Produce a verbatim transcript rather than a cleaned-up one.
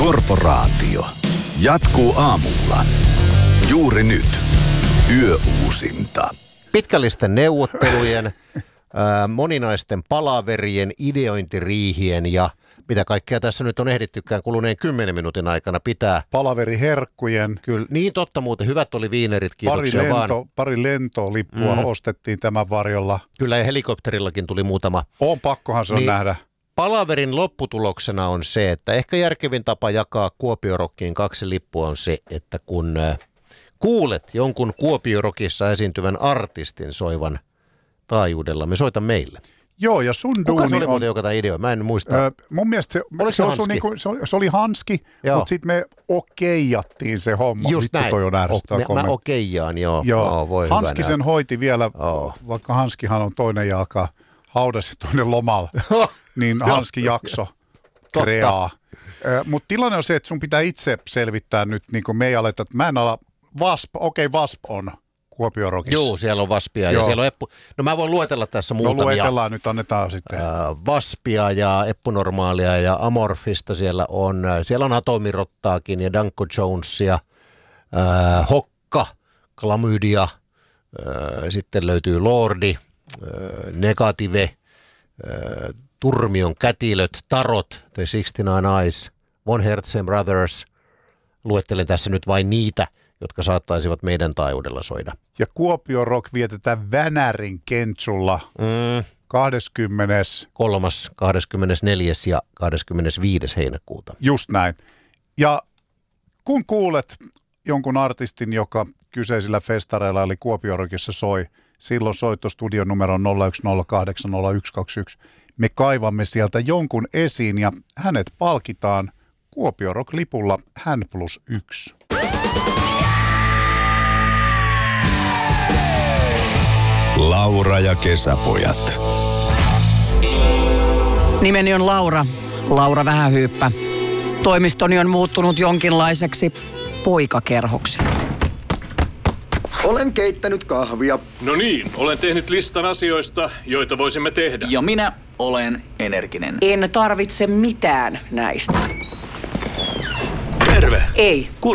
Korporaatio jatkuu aamulla. Juuri nyt. Yöuusinta. Pitkällisten neuvottelujen, ää, moninaisten palaverien, ideointiriihien ja mitä kaikkea tässä nyt on ehdittykään kuluneen kymmenen minuutin aikana pitää. Palaveriherkkujen. Kyllä, niin totta muuten. Hyvät oli viinerit, kiitoksia pari lento, vaan. Pari lentolippua mm. ostettiin tämän varjolla. Kyllä ja helikopterillakin tuli muutama. On pakkohan se on niin, nähdä. Palaverin lopputuloksena on se, että ehkä järkevin tapa jakaa Kuopio-rockiin kaksi lippua on se, että kun kuulet jonkun Kuopio-rockissa esiintyvän artistin soivan taajuudella, me soita meille. Joo, ja sun Kuka duuni se oli on... muuten joka tämä idea? Mä en muista. Öö, mun mielestä se, se, se, Hanski? Niinku, se, oli, se oli Hanski, joo. mutta sitten me okeijattiin se homma. Just Vittu, näin. toi on ärsyttävä o, kommentti. Mä okeijaan, joo. joo. Oh, voi Hanski sen hoiti vielä, oh. vaikka Hanskihan on toinen jalka haudasi tuonne lomalla, niin Hanski jakso kreaa. Mutta tilanne on se, että sun pitää itse selvittää nyt, niin kuin me ei aleta, että mä en ala, Wasp, okei okay, Wasp on Kuopio-rockissa. Joo, siellä on Waspia ja siellä on Eppu. No mä voin luetella tässä muutamia. No luetellaan, nyt annetaan sitten. Äh, Waspia ja Eppunormaalia ja Amorfista siellä on. Siellä on Atomirottaakin ja Danko Jonesia, äh, Hokka, Klamydia, äh, sitten löytyy Lordi, äh, Negative, äh, Turmion kätilöt, Tarot, The sixty-nine Eyes, Von Herzen Brothers. Luettelen tässä nyt vain niitä, jotka saattaisivat meidän taajuudella soida. Ja Kuopio Rock vietetään Vänärin Kentsulla Mm. kahdeskymmenes kolmas, kahdeskymmenesneljäs ja kahdeskymmenesviides heinäkuuta. Just näin. Ja kun kuulet jonkun artistin, joka kyseisillä festareilla eli Kuopio Rockissa soi, silloin soittostudion numero nolla yksi nolla kahdeksan nolla yksi kaksi yksi. Me kaivamme sieltä jonkun esiin ja hänet palkitaan Kuopio Rock-lipulla hän plus yksi. Laura ja kesäpojat. Nimeni on Laura. Laura Vähähyyppä. Toimistoni on muuttunut jonkinlaiseksi poikakerhoksi. Olen keittänyt kahvia. No niin, olen tehnyt listan asioista, joita voisimme tehdä. Ja minä olen energinen. En tarvitse mitään näistä. Terve. Ei.